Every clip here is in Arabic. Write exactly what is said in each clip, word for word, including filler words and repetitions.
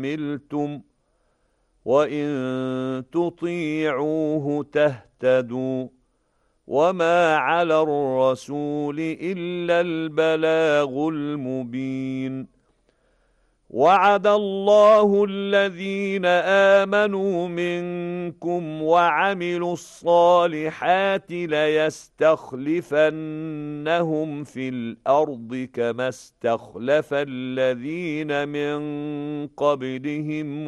عملتم وإن تطيعوه تهتدوا وما على الرسول إلا البلاغ المبين. وعد الله الذين آمنوا منكم وعملوا الصالحات ليستخلفنهم في الأرض كما استخلف الذين من قبلهم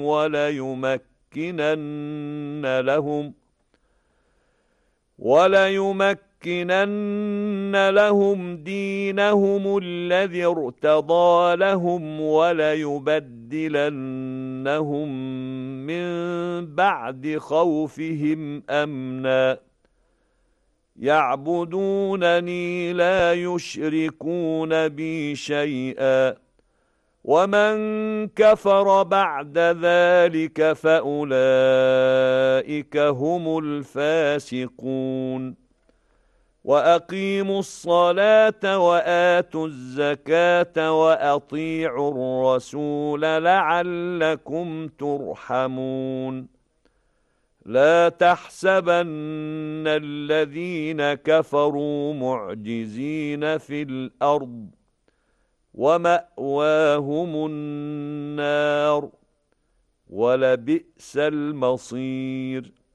وليمكنن لهم وليمكنن لهم دينهم الذي ارتضى لهم وليبدلنهم من بعد خوفهم أمنا يعبدونني لا يشركون بي شيئا ومن كفر بعد ذلك فأولئك هم الفاسقون. وأقيموا الصلاة وآتوا الزكاة وأطيعوا الرسول لعلكم ترحمون. لا تحسبن الذين كفروا معجزين في الأرض ومأواهم النار ولبئس المصير.